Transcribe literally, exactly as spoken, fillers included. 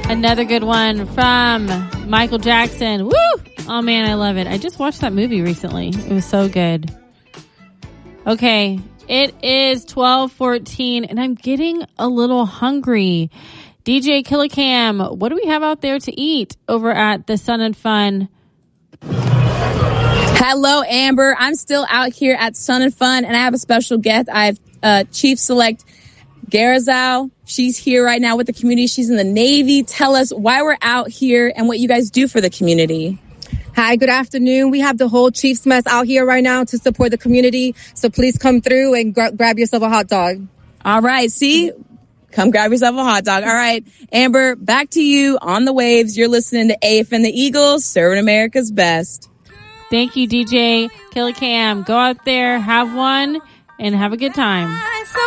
Another good one from Michael Jackson. Woo! Oh man, I love it. I just watched that movie recently. It was so good. Okay, it is twelve fourteen and I'm getting a little hungry. D J Killicam, what do we have out there to eat over at the Sun and Fun? Hello, Amber. I'm still out here at Sun and Fun, and I have a special guest. I have uh, Chief Select Garazao. She's here right now with the community. She's in the Navy. Tell us why we're out here and what you guys do for the community. Hi, good afternoon. We have the whole Chiefs mess out here right now to support the community. So please come through and gra- grab yourself a hot dog. All right. See, come grab yourself a hot dog. All right. Amber, back to you on the waves. You're listening to A F and the Eagles, serving America's best. Thank you, D J Killicam. Go out there, have one, and have a good time.